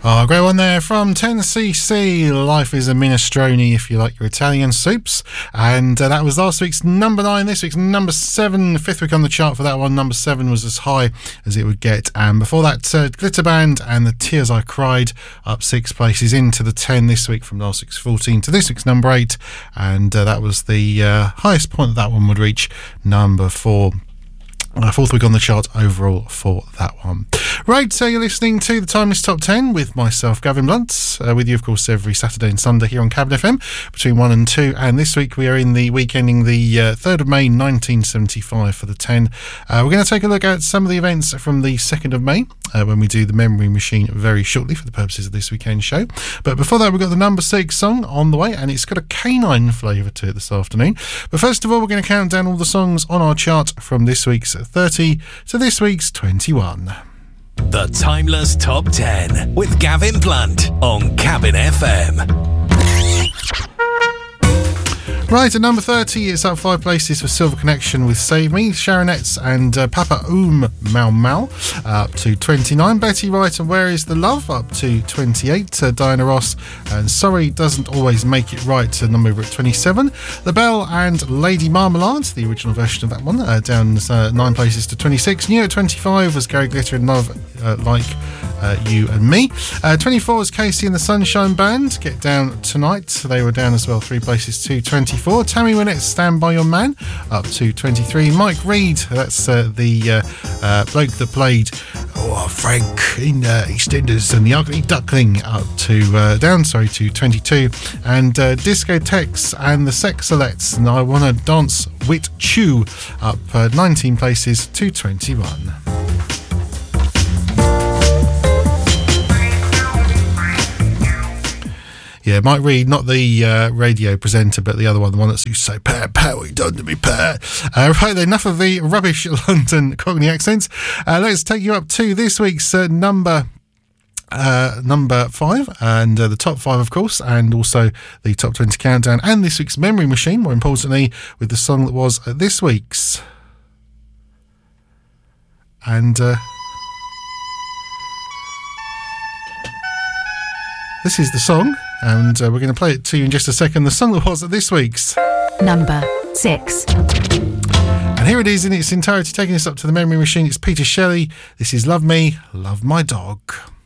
Oh, great one there from 10cc. Life is a minestrone if you like your Italian soups. And that was last week's number 9, this week's number 7. 5th week on the chart for that one. Number 7 was as high as it would get. And before that, Glitter Band and The Tears I Cried, up 6 places into the 10 this week from last week's 14 to this week's number 8. And that was the highest point that one would reach, number 4. 4th week on the chart overall for that one. Right, so you're listening to the Timeless Top 10 with myself, Gavin Blunt, with you, of course, every Saturday and Sunday here on Cabin FM between 1 and 2. And this week we are in the week ending the 3rd of May 1975 for the 10. We're going to take a look at some of the events from the 2nd of May when we do the Memory Machine very shortly for the purposes of this weekend show. But before that, we've got the number 6 song on the way, and it's got a canine flavour to it this afternoon. But first of all, we're going to count down all the songs on our chart from this week's 30 to this week's 21. The Timeless Top 10 with Gavin Blunt on Cabin FM. Right, at number 30, it's up 5 places for Silver Connection with Save Me. Sharonettes and Papa Mau Mau up to 29. Betty Wright and Where Is the Love up to 28. Diana Ross and Sorry Doesn't Always Make It Right, number over at 27. The Bell and Lady Marmalade, the original version of that one, down 9 places to 26. New at 25 was Gary Glitter and Love Like You and Me. 24 was Casey and the Sunshine Band, Get Down Tonight. They were down as well, 3 places to 24. Tammy Wynette's Stand By Your Man up to 23. Mike Reid, that's the bloke that played Frank in EastEnders and the Ugly Duckling, up to down to 22. And Discotheques and the Sexalettes and I Wanna Dance With Chew up 19 places to 21. Yeah, Mike Reid, not the radio presenter, but the other one, the one that's, you say, Pat, what you done to me, Pat? Right, enough of the rubbish London Cockney accents. Let's take you up to this week's number 5, and the top 5, of course, and also the top 20 countdown, and this week's Memory Machine, more importantly, with the song that was this week's. And this is the song, and we're going to play it to you in just a second. The song that was this week's number 6. And here it is in its entirety, taking us up to the Memory Machine. It's Peter Shelley. This is Love Me, Love My Dog.